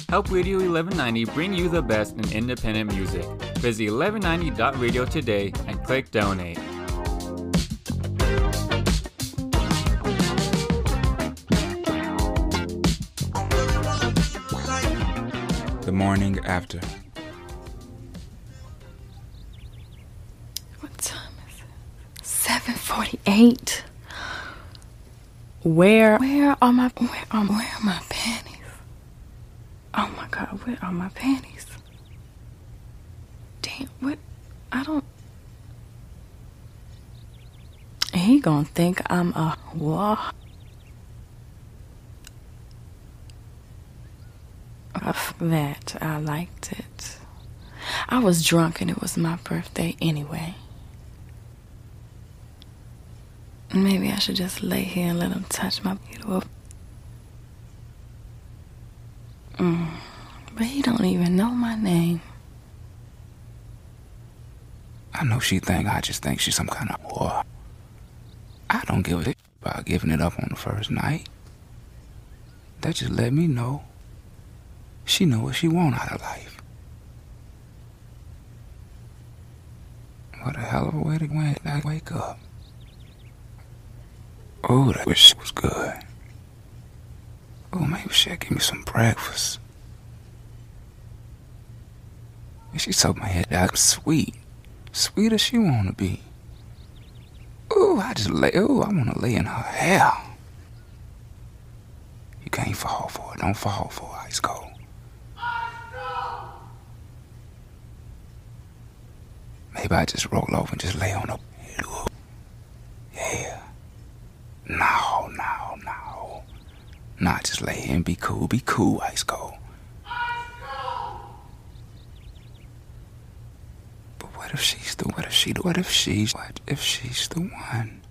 Help Radio 1190 bring you the best in independent music. Visit 1190.radio today and click donate. The morning after. What time is it? 7:48. Where are my panties? Oh my God, where are my panties? Damn, what? I don't. He gonna think I'm a what? That I liked it. I was drunk and it was my birthday anyway. Maybe I should just lay here and let him touch my beautiful. But he don't even know my name. I know I just think she's some kind of whore. I don't give a shit about giving it up on the first night. That just let me know she know what she want out of life. What a hell of a way to wake up. Oh, that wish was good. Oh, maybe she'll give me some breakfast. And she told my head that I'm sweet. Sweet as she wanna be. Oh, I wanna lay in her hair. You can't fall for it. Don't fall for it, Ice Cold. Maybe I just roll over and just lay on her. Yeah. No. Nah, just lay here and be cool, Ice Cold. But what if she's the one?